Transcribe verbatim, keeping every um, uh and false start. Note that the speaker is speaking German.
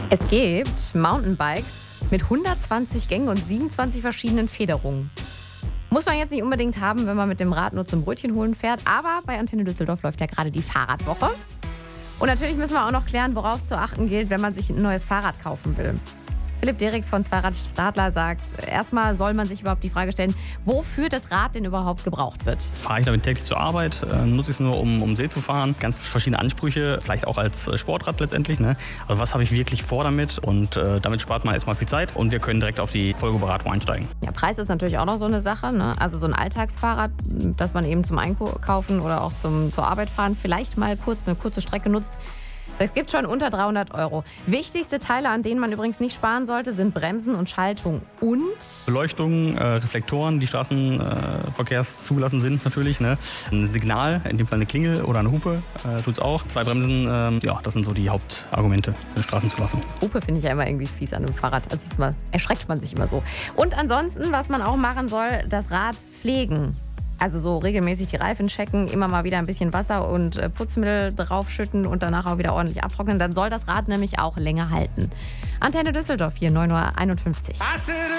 Es gibt Mountainbikes mit hundertzwanzig Gängen und siebenundzwanzig verschiedenen Federungen. Muss man jetzt nicht unbedingt haben, wenn man mit dem Rad nur zum Brötchen holen fährt. Aber bei Antenne Düsseldorf läuft ja gerade die Fahrradwoche. Und natürlich müssen wir auch noch klären, worauf es zu achten gilt, wenn man sich ein neues Fahrrad kaufen will. Philipp Derricks von Zweiradstadler sagt, erstmal soll man sich überhaupt die Frage stellen, wofür das Rad denn überhaupt gebraucht wird. Fahre ich damit täglich zur Arbeit? Äh, nutze ich es nur, um, um See zu fahren? Ganz verschiedene Ansprüche, vielleicht auch als Sportrad letztendlich. Ne? Aber was habe ich wirklich vor damit? Und äh, damit spart man erstmal viel Zeit und wir können direkt auf die Folgeberatung einsteigen. Ja, Preis ist natürlich auch noch so eine Sache. Ne? Also so ein Alltagsfahrrad, das man eben zum Einkaufen oder auch zum, zur Arbeit fahren vielleicht mal kurz eine kurze Strecke nutzt. Das gibt schon unter dreihundert Euro. Wichtigste Teile, an denen man übrigens nicht sparen sollte, sind Bremsen und Schaltung und Beleuchtung, äh, Reflektoren, die straßenverkehrszugelassen sind natürlich. Ne? Ein Signal, in dem Fall eine Klingel oder eine Hupe, äh, tut es auch. Zwei Bremsen, ähm, ja, das sind so die Hauptargumente für eine Straßenzulassung. Hupe finde ich ja immer irgendwie fies an einem Fahrrad. Also ist mal, erschreckt man sich immer so. Und ansonsten, was man auch machen soll, das Rad pflegen. Also so regelmäßig die Reifen checken, immer mal wieder ein bisschen Wasser und Putzmittel draufschütten und danach auch wieder ordentlich abtrocknen. Dann soll das Rad nämlich auch länger halten. Antenne Düsseldorf hier, neun Uhr einundfünfzig.